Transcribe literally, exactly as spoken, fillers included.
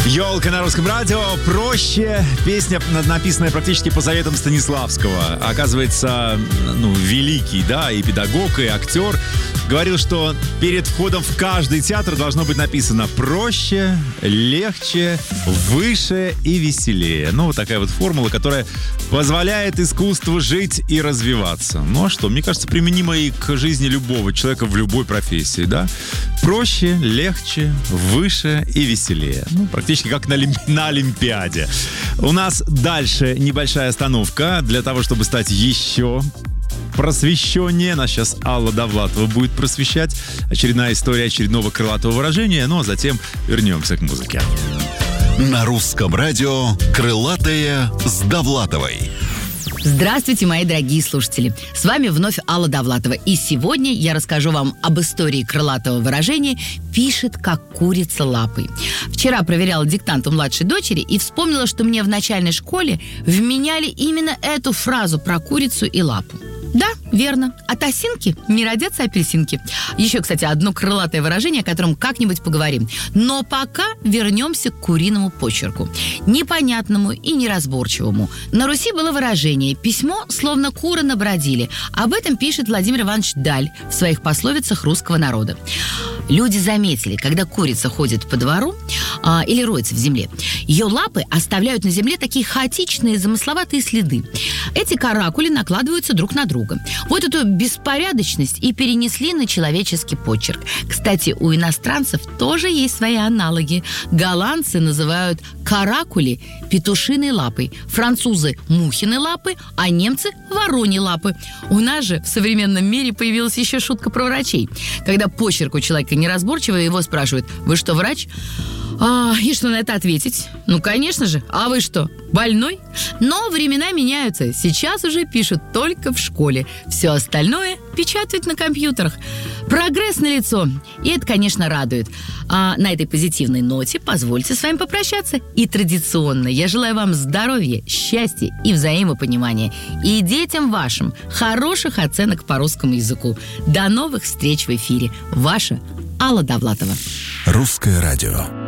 Ёлка на русском радио. Проще. Песня, написанная практически по заветам Станиславского. Оказывается, ну, великий, да, и педагог, и актер. Говорил, что перед входом в каждый театр должно быть написано проще, легче, выше и веселее. Ну, вот такая вот формула, которая позволяет искусству жить и развиваться. Ну, а что, мне кажется, применимо и к жизни любого человека в любой профессии, да? Проще, легче, выше и веселее. Ну, практически как на, олимп... на Олимпиаде. У нас дальше небольшая остановка для того, чтобы стать еще просвещеннее. Нас сейчас Алла Довлатова будет просвещать. Очередная история очередного крылатого выражения. Ну, а затем вернемся к музыке. На русском радио «Крылатые с Довлатовой». Здравствуйте, мои дорогие слушатели! С вами вновь Алла Довлатова. И сегодня я расскажу вам об истории крылатого выражения «пишет, как курица лапой». Вчера проверяла диктант у младшей дочери и вспомнила, что мне в начальной школе вменяли именно эту фразу про курицу и лапу. Да, верно. От осинки не родятся апельсинки. Еще, кстати, одно крылатое выражение, о котором как-нибудь поговорим. Но пока вернемся к куриному почерку. Непонятному и неразборчивому. На Руси было выражение «письмо, словно куры набродили». Об этом пишет Владимир Иванович Даль в своих пословицах русского народа. Люди заметили, когда курица ходит по двору а, или роется в земле, ее лапы оставляют на земле такие хаотичные, замысловатые следы. Эти каракули накладываются друг на друга. Вот эту беспорядочность и перенесли на человеческий почерк. Кстати, у иностранцев тоже есть свои аналоги. Голландцы называют каракули петушиной лапой, французы мухиной лапы, а немцы вороньи лапы. У нас же в современном мире появилась еще шутка про врачей. Когда почерк у человека неразборчивый, его спрашивают: «Вы что, врач?» А, и что на это ответить? Ну, конечно же. А вы что, больной? Но времена меняются. Сейчас уже пишут только в школе. Все остальное печатают на компьютерах. Прогресс налицо. И это, конечно, радует. А на этой позитивной ноте позвольте с вами попрощаться. И традиционно я желаю вам здоровья, счастья и взаимопонимания. И детям вашим хороших оценок по русскому языку. До новых встреч в эфире. Ваша Алла Довлатова. Русское радио.